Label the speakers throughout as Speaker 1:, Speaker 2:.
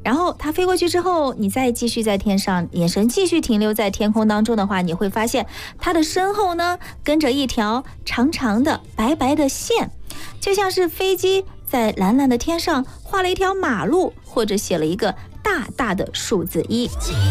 Speaker 1: 然后它飞过去之后，你再继续在天上，眼神继续停留在天空当中的话，你会发现它的身后呢跟着一条长长的白白的线，就像是飞机在蓝蓝的天上画了一条马路，或者写了一个大大的数字1。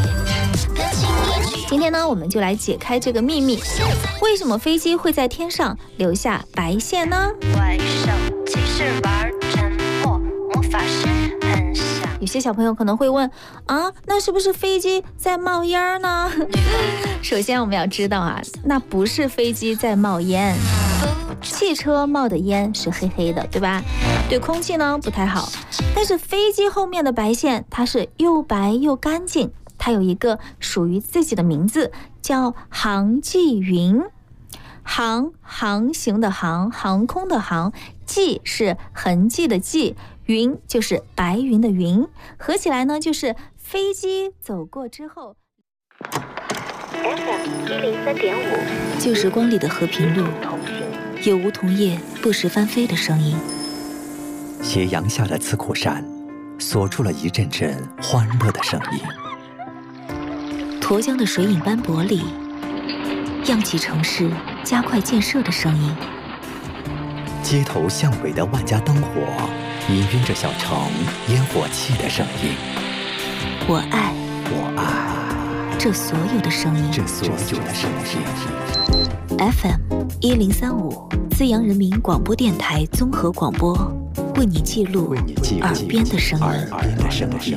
Speaker 1: 今天呢，我们就来解开这个秘密，为什么飞机会在天上留下白线呢？怪兽骑士玩沉默魔法师很想。有些小朋友可能会问啊，那是不是飞机在冒烟呢？首先我们要知道啊，那不是飞机在冒烟，汽车冒的烟是黑黑的，对吧？对空气呢不太好。但是飞机后面的白线，它是又白又干净，它有一个属于自己的名字，叫航迹云。航行的航，航空的航，迹是痕迹的迹，云就是白云的云，合起来呢就是飞机走过之后。FM 103.5，旧时光里的和平路，有梧桐叶不时翻飞的声音。
Speaker 2: 斜阳下的刺口山，锁出了一阵阵欢乐的声音。
Speaker 1: 沱江的水影斑驳里，漾起城市加快建设的声音。
Speaker 2: 街头巷尾的万家灯火，氤氲着小城烟火气的声音。
Speaker 1: 我爱这所有的声音。FM 1035，资阳人民广播电台综合广播，为你记录耳边的声音。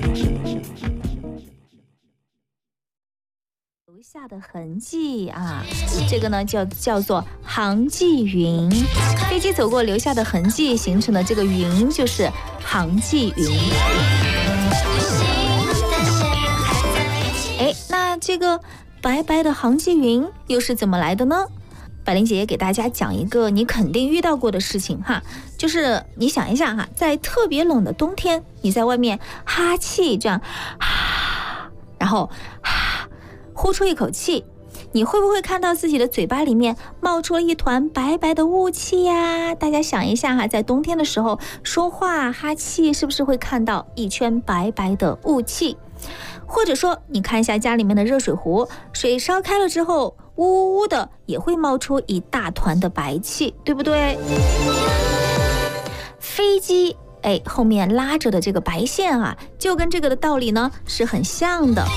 Speaker 1: 留下的痕迹啊，这个呢叫做航迹云。飞机走过留下的痕迹形成的这个云就是航迹云。那这个白白的航迹云又是怎么来的呢？百灵姐姐给大家讲一个你肯定遇到过的事情哈，就是你想一下哈，在特别冷的冬天，你在外面哈气这样然后呼出一口气，你会不会看到自己的嘴巴里面冒出了一团白白的雾气呀？大家想一下哈，在冬天的时候说话哈气，是不是会看到一圈白白的雾气？或者说你看一下家里面的热水壶，水烧开了之后呜呜的也会冒出一大团的白气，对不对？飞机后面拉着的这个白线啊，就跟这个的道理呢是很像的。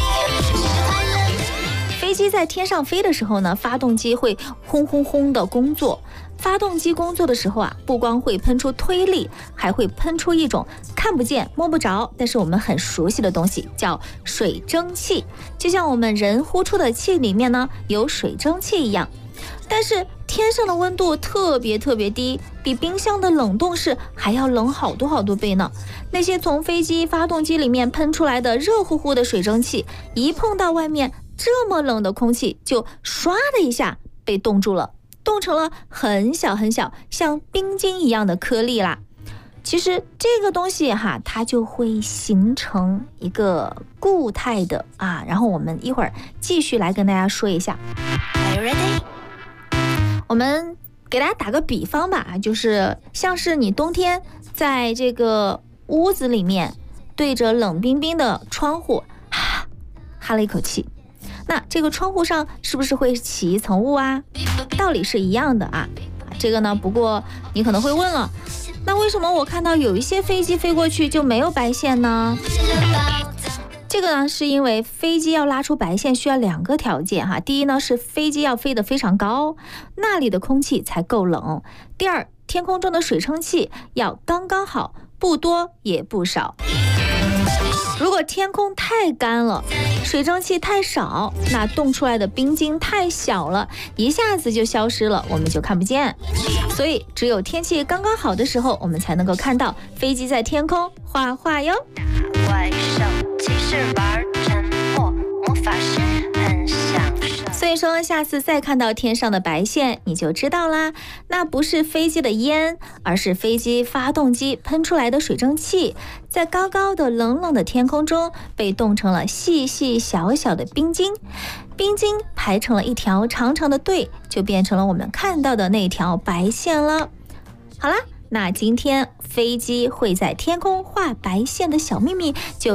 Speaker 1: 飞机在天上飞的时候呢，发动机会轰轰轰的工作。发动机工作的时候啊，不光会喷出推力，还会喷出一种看不见摸不着，但是我们很熟悉的东西，叫水蒸气。就像我们人呼出的气里面呢有水蒸气一样。但是天上的温度特别低，比冰箱的冷冻室还要冷好多倍呢。那些从飞机发动机里面喷出来的热乎乎的水蒸气，一碰到外面这么冷的空气，就唰的一下被冻住了，冻成了很小像冰晶一样的颗粒啦。其实这个东西哈，它就会形成一个固态的啊，然后我们一会儿继续来跟大家说一下。Are you ready？ 我们给大家打个比方吧，就是像是你冬天在这个屋子里面对着冷冰冰的窗户哈了一口气，那这个窗户上是不是会起一层雾啊？道理是一样的啊。这个呢，不过你可能会问了，那为什么我看到有一些飞机飞过去就没有白线呢？这个呢，是因为飞机要拉出白线需要2个条件哈。第一呢，是飞机要飞得非常高，那里的空气才够冷。第二，天空中的水蒸气要刚刚好，不多也不少。如果天空太干了，水蒸气太少，那冻出来的冰晶太小了，一下子就消失了，我们就看不见。所以只有天气刚刚好的时候，我们才能够看到飞机在天空画画哟。怪兽骑士玩沉默魔法师很享受。所以说下次再看到天上的白线，你就知道啦，那不是飞机的烟，而是飞机发动机喷出来的水蒸气，在高高的冷冷的天空中被冻成了细细小小的冰晶，冰晶排成了一条长长的队，就变成了我们看到的那条白线了。好啦，那今天飞机会在天空画白线的小秘密就